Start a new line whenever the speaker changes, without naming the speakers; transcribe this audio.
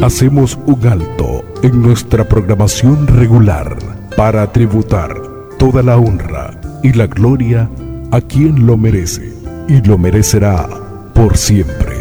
hacemos un alto en nuestra programación regular para tributar toda la honra y la gloria a quien lo merece y lo merecerá por siempre.